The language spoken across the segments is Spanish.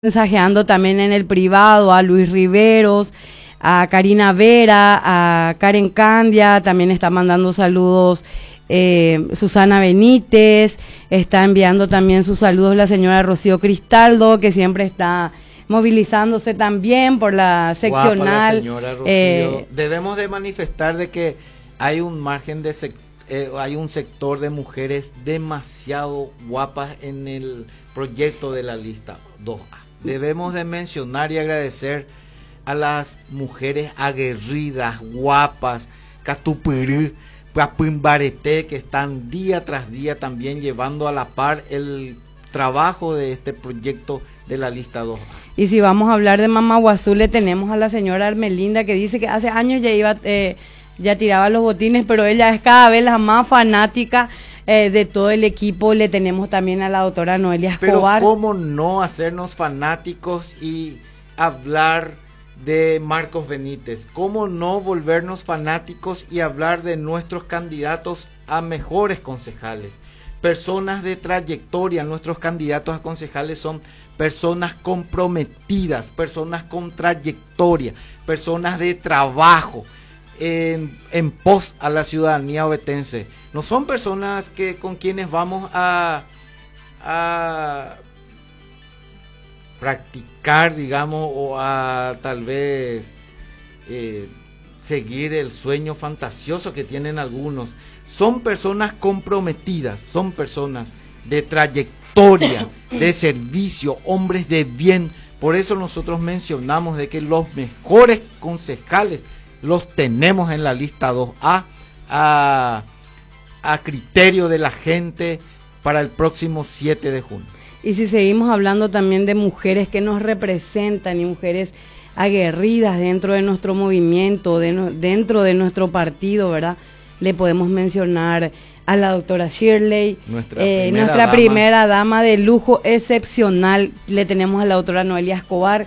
mensajeando también en el privado a Luis Riveros, a Karina Vera, a Karen Candia, también está mandando saludos Susana Benítez, está enviando también sus saludos la señora Rocío Cristaldo, que siempre está movilizándose también por la seccional. Guapa la señora Rocío. Debemos de manifestar de que hay un margen de hay un sector de mujeres demasiado guapas en el proyecto de la lista 2A. Debemos de mencionar y agradecer a las mujeres aguerridas, guapas, Catupirú, Papimbarete, que están día tras día también llevando a la par el trabajo de este proyecto de la lista 2A. Y si vamos a hablar de Mamaguazú, le tenemos a la señora Armelinda, que dice que hace años ya iba, ya tiraba los botines, pero ella es cada vez la más fanática de todo el equipo. Le tenemos también a la doctora Noelia Escobar. Pero cómo no hacernos fanáticos y hablar de Marcos Benítez, cómo no volvernos fanáticos y hablar de nuestros candidatos a mejores concejales, personas de trayectoria. Nuestros candidatos a concejales son personas comprometidas, personas con trayectoria, personas de trabajo en pos a la ciudadanía ovetense. No son personas que con quienes vamos a practicar, digamos, o a tal vez seguir el sueño fantasioso que tienen algunos. Son personas comprometidas, son personas de trayectoria, de servicio, hombres de bien. Por eso nosotros mencionamos de que los mejores concejales los tenemos en la lista 2A a criterio de la gente para el próximo 7 de junio. Y si seguimos hablando también de mujeres que nos representan y mujeres aguerridas dentro de nuestro movimiento, dentro de nuestro partido, ¿verdad? Le podemos mencionar a la doctora Shirley, nuestra primera dama de lujo excepcional. Le tenemos a la doctora Noelia Escobar.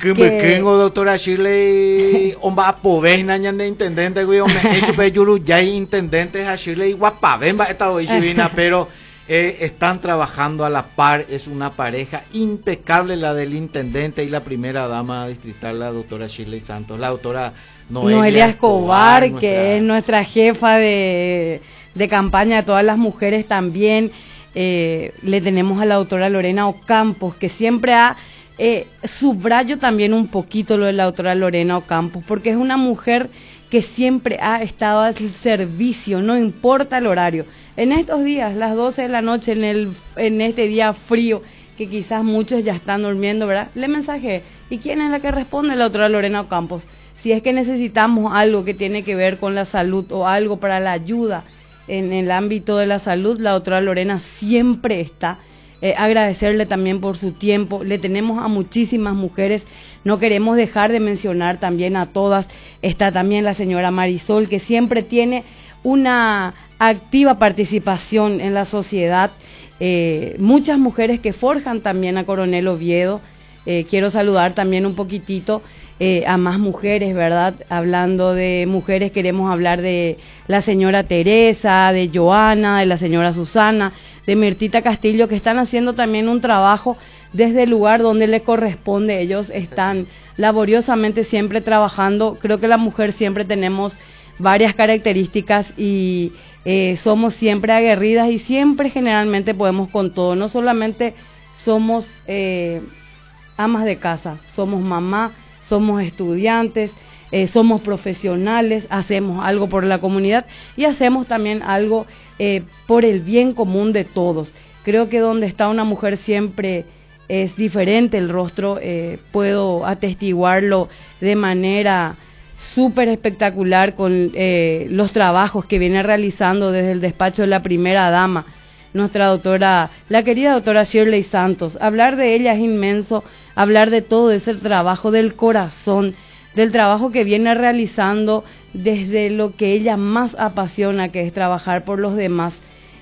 Doctora Shirley, omba poves nañan de intendente, güey, eso pe yuru ya hay intendentes a Shirley guapa, venga esta hoy divina, pero están trabajando a la par. Es una pareja impecable la del intendente y la primera dama distrital, la doctora Shirley Santos, la doctora Noelia Escobar, que es nuestra jefa de campaña de todas las mujeres también. Le tenemos a la doctora Lorena Ocampos, que siempre subrayo también un poquito lo de la doctora Lorena Ocampos, porque es una mujer que siempre ha estado al servicio, no importa el horario. En estos días, las 12 de la noche, en este día frío, que quizás muchos ya están durmiendo, ¿verdad? Le mensajé. ¿Y quién es la que responde? La doctora Lorena Ocampos. Si es que necesitamos algo que tiene que ver con la salud o algo para la ayuda en el ámbito de la salud, la doctora Lorena siempre está. Agradecerle también por su tiempo. Le tenemos a muchísimas mujeres, no queremos dejar de mencionar también a todas. Está también la señora Marisol, que siempre tiene una activa participación en la sociedad. Muchas mujeres que forjan también a Coronel Oviedo. Quiero saludar también un poquitito a más mujeres, ¿verdad? Hablando de mujeres, queremos hablar de la señora Teresa, de Joana, de la señora Susana, de Mirtita Castillo, que están haciendo también un trabajo desde el lugar donde les corresponde. Ellos están laboriosamente siempre trabajando. Creo que la mujer siempre tenemos varias características y somos siempre aguerridas y siempre generalmente podemos con todo. No solamente somos amas de casa, somos mamá, somos estudiantes, somos profesionales, hacemos algo por la comunidad y hacemos también algo por el bien común de todos. Creo que donde está una mujer siempre es diferente el rostro. Puedo atestiguarlo de manera súper espectacular con los trabajos que viene realizando desde el despacho de la primera dama, nuestra doctora, la querida doctora Shirley Santos. Hablar de ella es inmenso, hablar de todo ese trabajo del corazón, del trabajo que viene realizando desde lo que ella más apasiona, que es trabajar por los demás.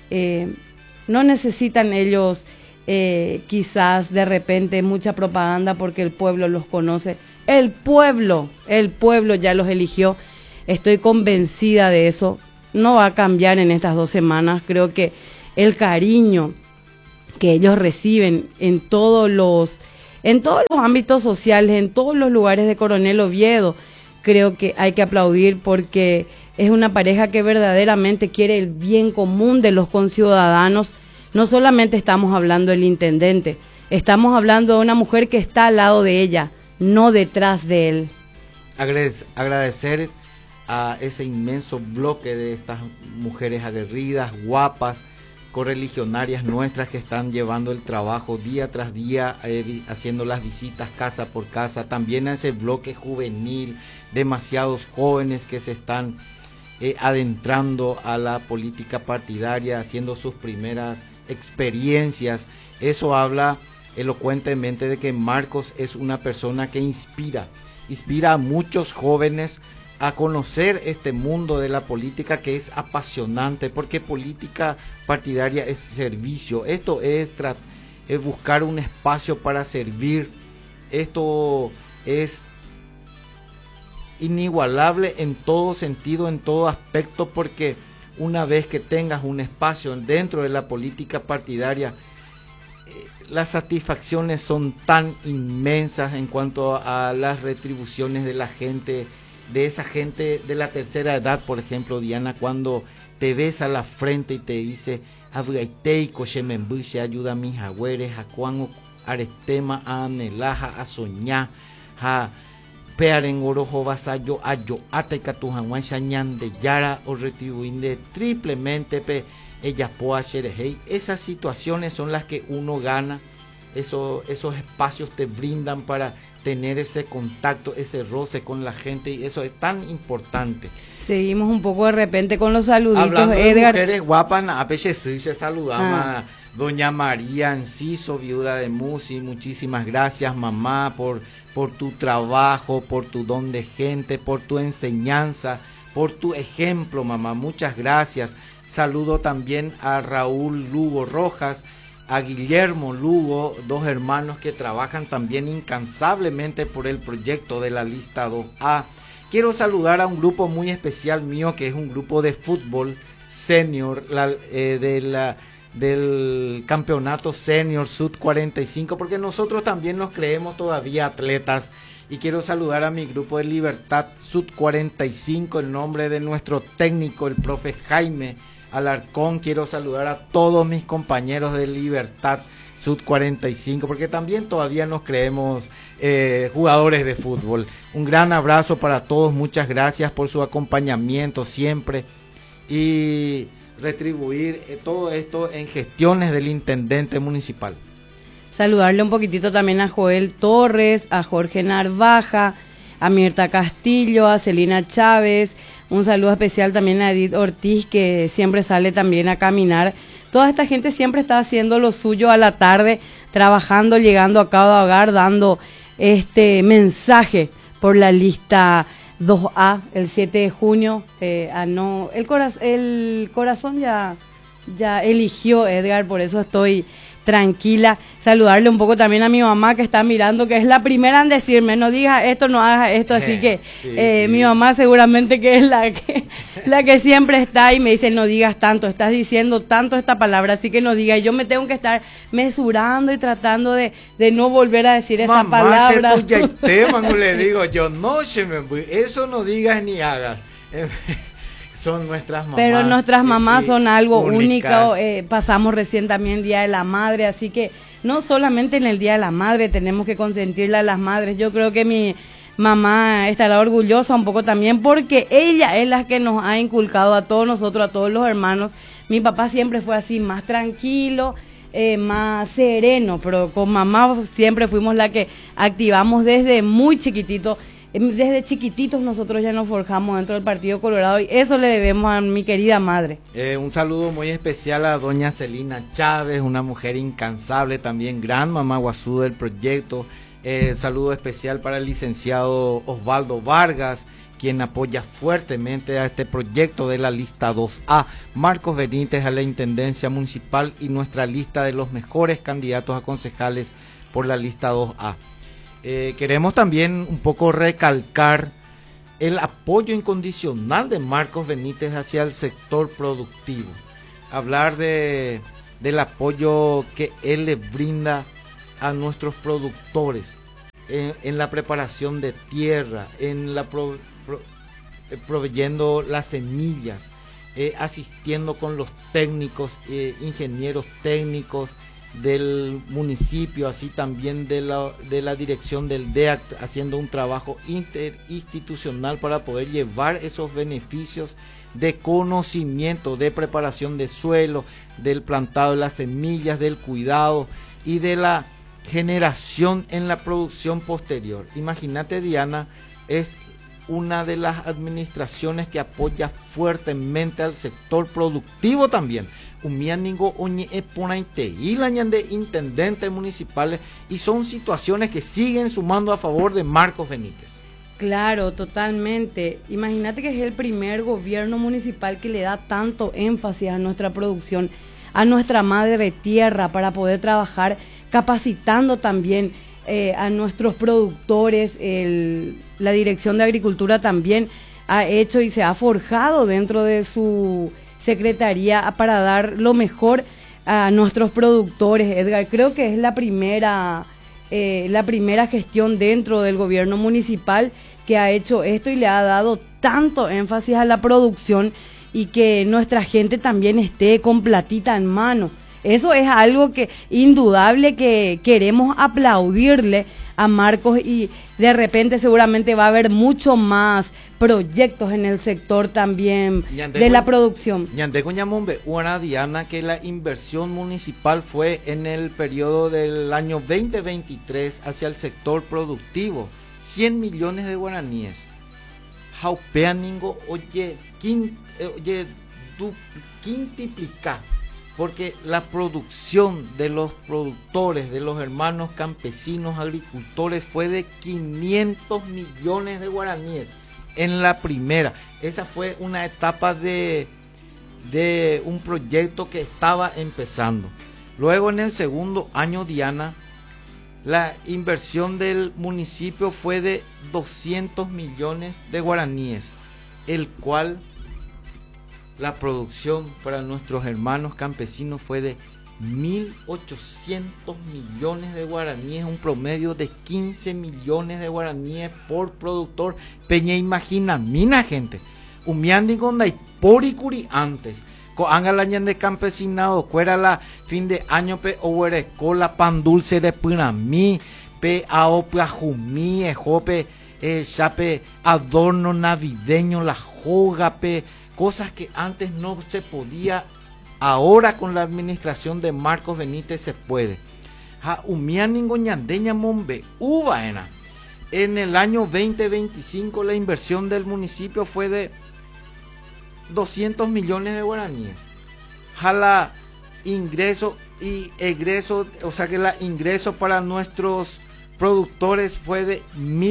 No necesitan ellos quizás de repente mucha propaganda porque el pueblo los conoce. El pueblo ya los eligió. Estoy convencida de eso. No va a cambiar en estas 2 semanas. Creo que el cariño que ellos reciben en todos los en todos los ámbitos sociales, en todos los lugares de Coronel Oviedo. Creo que hay que aplaudir porque es una pareja que verdaderamente quiere el bien común de los conciudadanos. No solamente estamos hablando del intendente, estamos hablando de una mujer que está al lado de ella, no detrás de él. Agradecer a ese inmenso bloque de estas mujeres aguerridas, guapas, correligionarias nuestras que están llevando el trabajo día tras día, haciendo las visitas casa por casa, también a ese bloque juvenil, demasiados jóvenes que se están adentrando a la política partidaria, haciendo sus primeras experiencias. Eso habla elocuentemente de que Marcos es una persona que inspira a muchos jóvenes a conocer este mundo de la política, que es apasionante, porque política partidaria es servicio. Esto es buscar un espacio para servir. Esto es inigualable en todo sentido, en todo aspecto, porque una vez que tengas un espacio dentro de la política partidaria, las satisfacciones son tan inmensas en cuanto a las retribuciones de la gente, de esa gente de la tercera edad, por ejemplo, Diana, cuando te besa la frente y te dice, ayuda a mis agüeres, a cuán arestema, a anelaja, a soñar, a pearen orojo vasallo, a yo, ateca tu jaguán shañan de yara o retribuinde triplemente pe ellas puedan ser. Esas situaciones son las que uno gana, esos espacios te brindan para tener ese contacto, ese roce con la gente, y eso es tan importante. Seguimos un poco de repente con los saluditos, hablando Edgar. De mujeres guapas, a veces se saludamos a doña María Enciso, viuda de Musi. Muchísimas gracias, mamá, por tu trabajo, por tu don de gente, por tu enseñanza, por tu ejemplo, mamá. Muchas gracias. Saludo también a Raúl Lugo Rojas, a Guillermo Lugo, dos hermanos que trabajan también incansablemente por el proyecto de la lista 2A. Quiero saludar a un grupo muy especial mío, que es un grupo de fútbol senior del campeonato senior Sud 45, porque nosotros también nos creemos todavía atletas. Y quiero saludar a mi grupo de Libertad Sud 45, en nombre de nuestro técnico, el profe Jaime Alarcón. Quiero saludar a todos mis compañeros de Libertad Sud 45, porque también todavía nos creemos jugadores de fútbol. Un gran abrazo para todos, muchas gracias por su acompañamiento siempre, y retribuir todo esto en gestiones del intendente municipal. Saludarle un poquitito también a Joel Torres, a Jorge Narvaja, a Mirta Castillo, a Celina Chávez. Un saludo especial también a Edith Ortiz, que siempre sale también a caminar. Toda esta gente siempre está haciendo lo suyo a la tarde, trabajando, llegando a cada hogar, dando este mensaje por la lista 2A el 7 de junio. El corazón ya eligió, Edgar, por eso estoy tranquila. Saludarle un poco también a mi mamá, que está mirando, que es la primera en decirme, no digas esto, no hagas esto, así que sí. Mi mamá seguramente que es la que siempre está y me dice, no digas tanto, estás diciendo tanto esta palabra, así que no digas. Y yo me tengo que estar mesurando y tratando de no volver a decir esa palabra. Mamá, le digo yo, eso no digas ni hagas. Son nuestras mamás. Pero nuestras mamás son algo único. Pasamos recién también Día de la Madre, así que no solamente en el Día de la Madre tenemos que consentirle a las madres. Yo creo que mi mamá estará orgullosa un poco también, porque ella es la que nos ha inculcado a todos nosotros, a todos los hermanos. Mi papá siempre fue así, más tranquilo, más sereno, pero con mamá siempre fuimos la que activamos desde muy chiquitito. Desde chiquititos nosotros ya nos forjamos dentro del Partido Colorado, y eso le debemos a mi querida madre. Un saludo muy especial a doña Celina Chávez, una mujer incansable, también gran mamá guazú del proyecto. Saludo especial para el licenciado Osvaldo Vargas, quien apoya fuertemente a este proyecto de la lista 2A. Marcos Benítez a la Intendencia Municipal y nuestra lista de los mejores candidatos a concejales por la lista 2A. Queremos también un poco recalcar el apoyo incondicional de Marcos Benítez hacia el sector productivo. Hablar del apoyo que él le brinda a nuestros productores en la preparación de tierra, en la proveyendo las semillas, asistiendo con los técnicos, ingenieros técnicos del municipio, así también de la dirección del DEAC, haciendo un trabajo interinstitucional para poder llevar esos beneficios de conocimiento, de preparación de suelo, del plantado de las semillas, del cuidado y de la generación en la producción posterior. Imagínate, Diana, es una de las administraciones que apoya fuertemente al sector productivo también. Umianingo oñe eponaite y la de intendentes municipales, y son situaciones que siguen sumando a favor de Marcos Benítez. Claro, totalmente. Imagínate que es el primer gobierno municipal que le da tanto énfasis a nuestra producción, a nuestra madre tierra, para poder trabajar capacitando también a nuestros productores. La Dirección de Agricultura también ha hecho y se ha forjado dentro de su secretaría para dar lo mejor a nuestros productores. Edgar, creo que es la primera gestión dentro del gobierno municipal que ha hecho esto y le ha dado tanto énfasis a la producción, y que nuestra gente también esté con platita en mano. Eso es algo que indudable que queremos aplaudirle a Marcos, y de repente seguramente va a haber mucho más proyectos en el sector también de la producción. Una Diana, que la inversión municipal fue en el periodo del año 2023 hacia el sector productivo, 100 millones de guaraníes. Jaupeaningo, quintuplicar, porque la producción de los productores, de los hermanos campesinos agricultores, fue de 500 millones de guaraníes en la primera. Esa fue una etapa de un proyecto que estaba empezando. Luego, en el segundo año, Diana, la inversión del municipio fue de 200 millones de guaraníes, el cual la producción para nuestros hermanos campesinos fue de 1.800 millones de guaraníes, un promedio de 15 millones de guaraníes por productor. Peña, imagina, mina gente, umiandi con poricuri antes, coanga la de campesinado, cuera la fin de año pe owereco la pan dulce de pinamí, pe aopla jumí, ejope, chape adorno navideño, la joga, pe cosas que antes no se podía. Ahora con la administración de Marcos Benítez se puede. En el año 2025 la inversión del municipio fue de 200 millones de guaraníes. La ingreso y egreso, o sea que el ingreso para nuestros productores fue de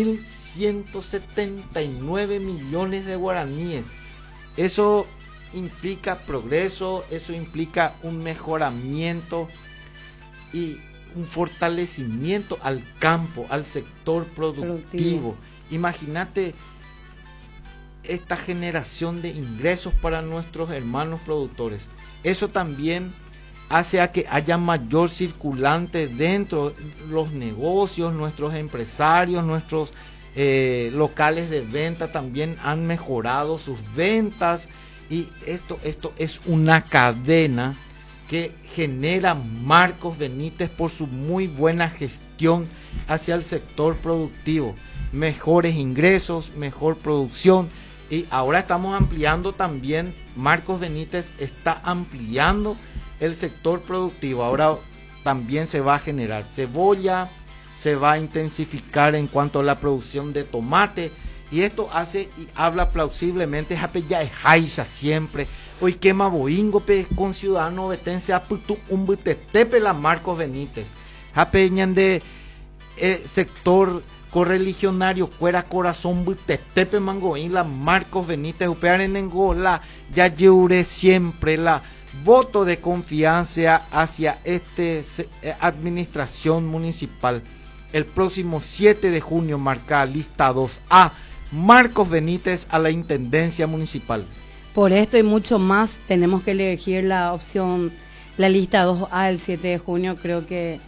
1.179 millones de guaraníes. Eso implica progreso, eso implica un mejoramiento y un fortalecimiento al campo, al sector productivo. Imagínate esta generación de ingresos para nuestros hermanos productores. Eso también hace a que haya mayor circulante dentro de los negocios. Nuestros empresarios, nuestros locales de venta también han mejorado sus ventas. Y esto es una cadena que genera Marcos Benítez por su muy buena gestión hacia el sector productivo. Mejores ingresos, mejor producción. Y ahora estamos ampliando también, Marcos Benítez está ampliando el sector productivo. Ahora también se va a generar cebolla, se va a intensificar en cuanto a la producción de tomate. Y esto hace y habla plausiblemente, jape ya es jaiza siempre. Hoy quema boingo pe con ciudadano vetense aputu un butetepe la Marcos Benítez. Jape de sector correligionario cuera corazón butetepe mangoín la Marcos Benítez upear en Angola. Ya lloré siempre la voto de confianza hacia administración municipal. El próximo 7 de junio marca lista 2A. Marcos Benítez a la Intendencia Municipal. Por esto y mucho más tenemos que elegir la opción, la lista 2A el 7 de junio. Creo que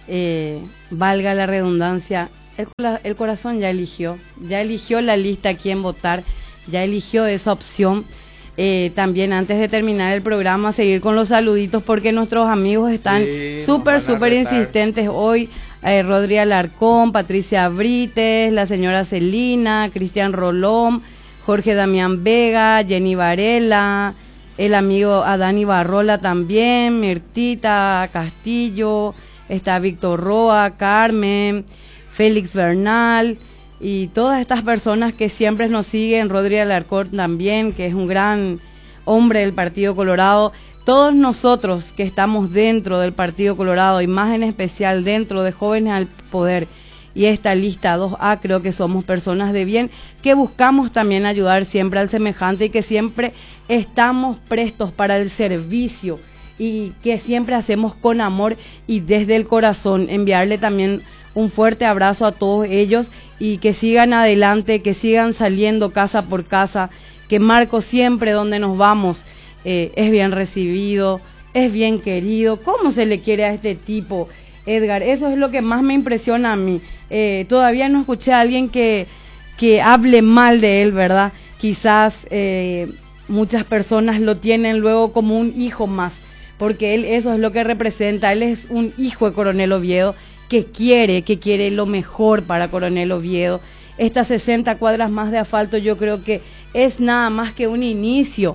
valga la redundancia, el corazón ya eligió la lista a quién votar, ya eligió esa opción. También antes de terminar el programa, seguir con los saluditos porque nuestros amigos están súper insistentes hoy. Rodri Alarcón, Patricia Brites, la señora Celina, Cristian Rolón, Jorge Damián Vega, Jenny Varela, el amigo Adani Barrola también, Mirtita Castillo, está Víctor Roa, Carmen, Félix Bernal y todas estas personas que siempre nos siguen, Rodri Alarcón también, que es un gran hombre del Partido Colorado. Todos nosotros que estamos dentro del Partido Colorado y más en especial dentro de Jóvenes al Poder y esta lista 2A, creo que somos personas de bien, que buscamos también ayudar siempre al semejante y que siempre estamos prestos para el servicio y que siempre hacemos con amor y desde el corazón. Enviarle también un fuerte abrazo a todos ellos y que sigan adelante, que sigan saliendo casa por casa, que Marcos siempre donde nos vamos es bien recibido, es bien querido. ¿Cómo se le quiere a este tipo, Edgar? Eso es lo que más me impresiona a mí. Todavía no escuché a alguien que hable mal de él, ¿verdad? Quizás muchas personas lo tienen luego como un hijo más, porque él eso es lo que representa. Él es un hijo de Coronel Oviedo que quiere lo mejor para Coronel Oviedo. Estas 60 cuadras más de asfalto yo creo que es nada más que un inicio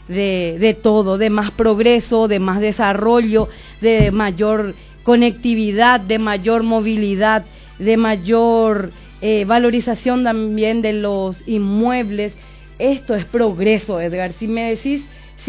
de todo, de más progreso, de más desarrollo, de mayor conectividad, de mayor movilidad, de mayor valorización también de los inmuebles. Esto es progreso, Edgar. Si me decís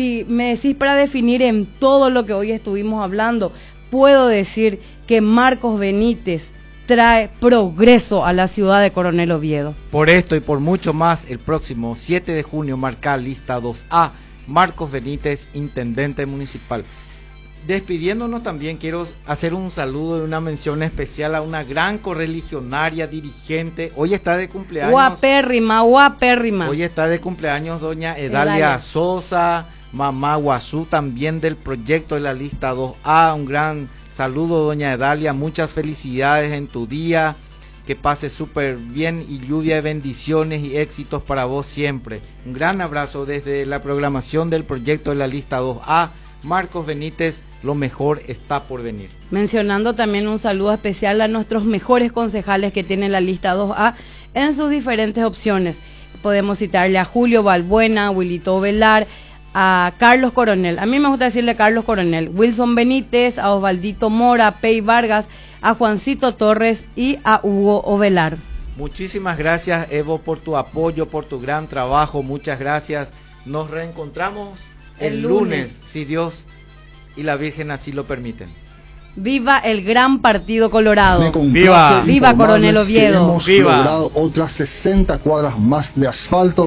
para definir en todo lo que hoy estuvimos hablando, puedo decir que Marcos Benítez trae progreso a la ciudad de Coronel Oviedo. Por esto y por mucho más, el próximo 7 de junio marca lista 2A, Marcos Benítez, intendente municipal. Despidiéndonos también quiero hacer un saludo y una mención especial a una gran correligionaria, dirigente. Hoy está de cumpleaños. Guapérrima. Hoy está de cumpleaños doña Edalia Sosa, mamá Guazú también del proyecto de la lista 2A. Un gran saludo doña Edalia, muchas felicidades en tu día. Que pase súper bien y lluvia de bendiciones y éxitos para vos siempre. Un gran abrazo desde la programación del proyecto de la lista 2A. Marcos Benítez, lo mejor está por venir. Mencionando también un saludo especial a nuestros mejores concejales que tienen la lista 2A en sus diferentes opciones. Podemos citarle a Julio Balbuena, a Wilito Velar, a Carlos Coronel. A mí me gusta decirle Carlos Coronel, Wilson Benítez, a Osvaldito Mora, a Pei Vargas, a Juancito Torres y a Hugo Ovelar. Muchísimas gracias, Evo, por tu apoyo, por tu gran trabajo. Muchas gracias. Nos reencontramos el lunes, si Dios y la Virgen así lo permiten. Viva el gran Partido Colorado. Viva Coronel Oviedo. Hemos logrado otras 60 cuadras más de asfalto,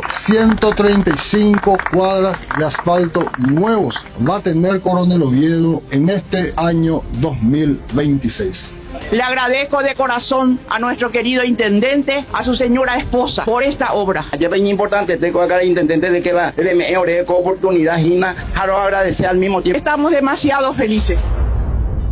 135 cuadras de asfalto nuevos va a tener Coronel Oviedo en este año 2026. Le agradezco de corazón a nuestro querido intendente, a su señora esposa, por esta obra. Es muy importante, tengo acá el intendente de que va de mejor oportunidad y quiero agradecer al mismo tiempo. Estamos demasiado felices.